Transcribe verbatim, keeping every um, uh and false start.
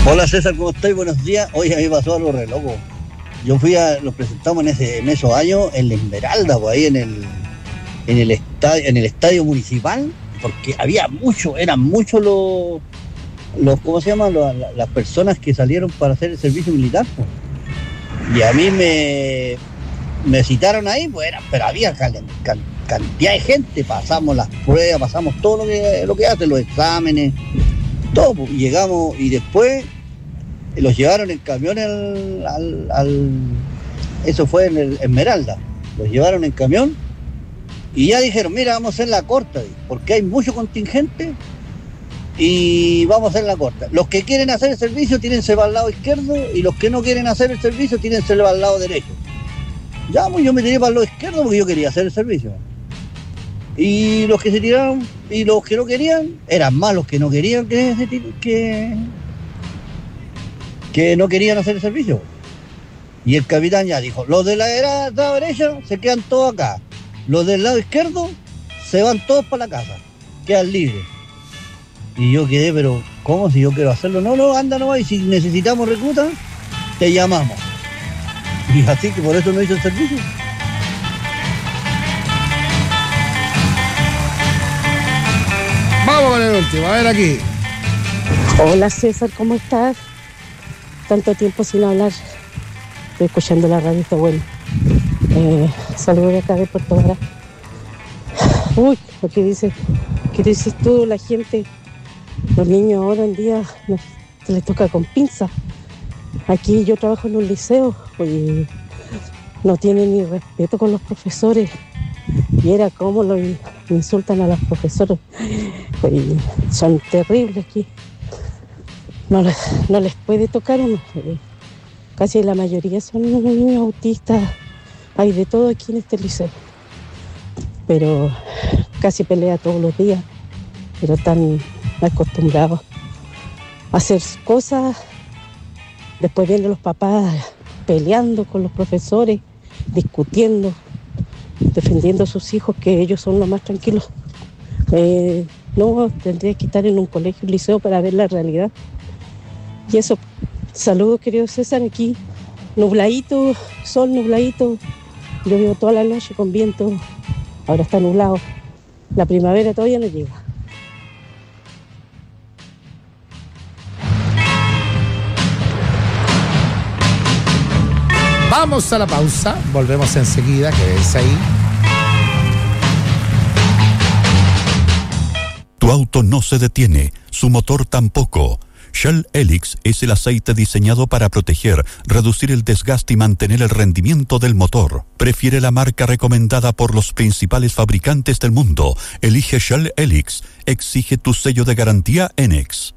Hola César, ¿cómo estáis? Buenos días. Hoy a mí pasó algo re loco. Yo fui a, los presentamos en ese, en esos años en la Esmeralda, pues ahí en el, en el estadio, en el estadio municipal, porque había mucho, eran muchos los, los, ¿cómo se llaman? Los, las personas que salieron para hacer el servicio militar, pues. Y a mí me, me citaron ahí, pues era, pero había can, can, cantidad de gente, pasamos las pruebas, pasamos todo lo que, lo que hacen, los exámenes, todo, pues, y llegamos, y después los llevaron en camión al, al, al eso fue en el Esmeralda, los llevaron en camión y ya dijeron, mira, vamos a hacer la corta, porque hay mucho contingente y vamos a hacer la corta. Los que quieren hacer el servicio tírense para el lado izquierdo y los que no quieren hacer el servicio tírense para el lado derecho. Ya, pues yo me tiré para el lado izquierdo porque yo quería hacer el servicio. Y los que se tiraron y los que no querían, eran más los que no querían que que que no querían hacer el servicio. Y el capitán ya dijo, los de la lado derecha se quedan todos acá, los del lado izquierdo se van todos para la casa, quedan libres. Y yo quedé, pero ¿cómo? Si yo quiero hacerlo, no, no, anda nomás, y si necesitamos reclutas, te llamamos. Y así que por eso no hice el servicio. Vamos con el último, a ver aquí. Hola César, ¿cómo estás? Tanto tiempo sin hablar. Estoy escuchando la radio, está bueno. Eh, saludos de acá de Puerto Vara. Uy, lo que dices, ¿qué dices tú? La gente, los niños ahora en día no, se les toca con pinza. Aquí yo trabajo en un liceo y no tienen ni respeto con los profesores. Y era como lo insultan a los profesores. Y son terribles aquí. No les, no les puede tocar uno. Casi la mayoría son niños autistas. Hay de todo aquí en este liceo. Pero casi pelea todos los días. Pero están acostumbrados a hacer cosas. Después vienen los papás peleando con los profesores, discutiendo, defendiendo a sus hijos, que ellos son los más tranquilos. Eh, no, tendría que estar en un colegio, un liceo para ver la realidad. Y eso, saludos querido César, aquí nubladito, sol nubladito, llovió toda la noche con viento, ahora está nublado, la primavera todavía no llega. Vamos a la pausa, volvemos enseguida, quédense ahí. Tu auto no se detiene, su motor tampoco. Shell Helix es el aceite diseñado para proteger, reducir el desgaste y mantener el rendimiento del motor. Prefiere la marca recomendada por los principales fabricantes del mundo. Elige Shell Helix. Exige tu sello de garantía Enex.